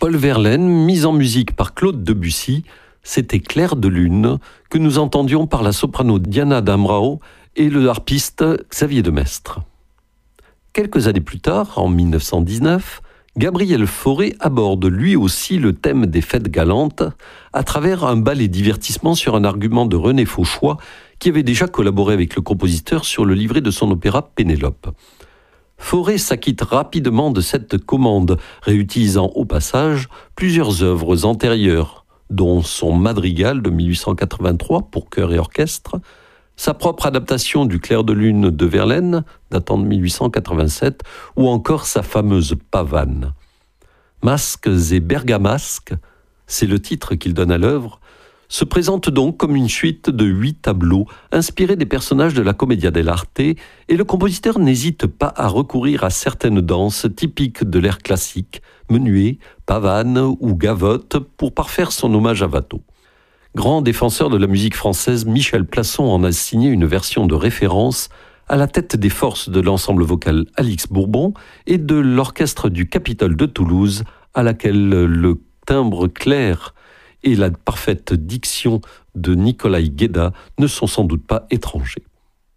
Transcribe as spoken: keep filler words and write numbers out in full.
Paul Verlaine, mise en musique par Claude Debussy, c'était Clair de lune, que nous entendions par la soprano Diana Damrau et le harpiste Xavier Demestre. Quelques années plus tard, en mille neuf cent dix-neuf, Gabriel Fauré aborde lui aussi le thème des fêtes galantes à travers un bal et divertissement sur un argument de René Fauchois qui avait déjà collaboré avec le compositeur sur le livret de son opéra Pénélope. Fauré s'acquitte rapidement de cette commande, réutilisant au passage plusieurs œuvres antérieures, dont son madrigal de mille huit cent quatre-vingt-trois pour chœur et orchestre, sa propre adaptation du Clair de lune de Verlaine, datant de mille huit cent quatre-vingt-sept, ou encore sa fameuse pavane. Masques et bergamasques, c'est le titre qu'il donne à l'œuvre, se présente donc comme une suite de huit tableaux inspirés des personnages de la Commedia dell'arte, et le compositeur n'hésite pas à recourir à certaines danses typiques de l'ère classique, menuet, pavane ou gavotte, pour parfaire son hommage à Watteau. Grand défenseur de la musique française, Michel Plasson en a signé une version de référence à la tête des forces de l'ensemble vocal Alix Bourbon et de l'orchestre du Capitole de Toulouse, à laquelle le timbre clair et la parfaite diction de Nicolai Guéda ne sont sans doute pas étrangers.